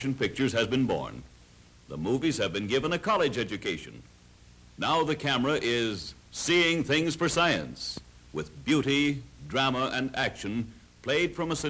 Pictures has been born. The movies have been given a college education. Now the camera is seeing things for science with beauty, drama, and action played from a